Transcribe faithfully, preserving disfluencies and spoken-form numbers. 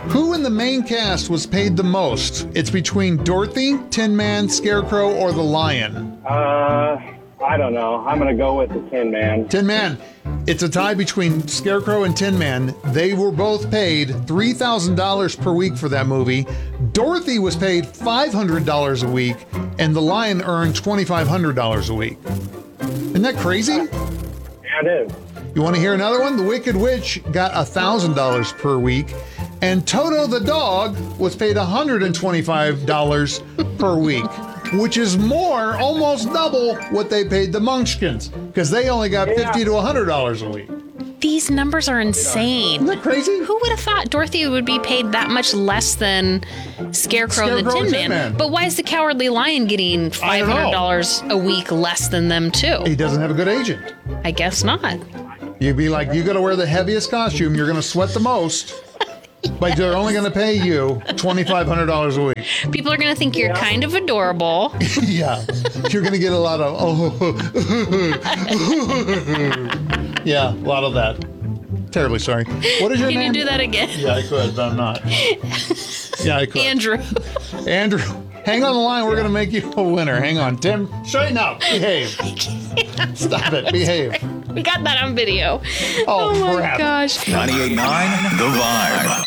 Who in the main cast was paid the most? It's between Dorothy, Tin Man, Scarecrow, or the Lion. Uh, I don't know. I'm going to go with the Tin Man. Tin Man. It's a tie between Scarecrow and Tin Man. They were both paid three thousand dollars per week for that movie. Dorothy was paid five hundred dollars a week, and the Lion earned twenty-five hundred dollars a week. Isn't that crazy? Yeah, it is. You want to hear another one? The Wicked Witch got one thousand dollars per week, and Toto the dog was paid one hundred twenty-five dollars per week, which is more, almost double what they paid the Munchkins, because they only got fifty to one hundred dollars a week. These numbers are insane. Isn't that crazy? Who would have thought Dorothy would be paid that much less than Scarecrow, and the Scarecrow Tin and Man? Tin Man. But why is the Cowardly Lion getting I don't know. five hundred dollars a week less than them, too? He doesn't have a good agent. I guess not. You'd be like, you got to wear the heaviest costume, you're going to sweat the most, but they're only going to pay you twenty-five hundred dollars a week. People are going to think you're kind of adorable. Yeah. You're going to get a lot of, oh, yeah, a lot of that. Terribly sorry. What is your Can name? you do that again? Yeah, I could, but I'm not. Yeah, I could. Andrew. Andrew, hang on the line. We're going to make you a winner. Hang on. Tim, straighten up. Behave. Stop it. Behave. We got that on video. Oh, Oh my crap. gosh. ninety-eight point nine The Vibe.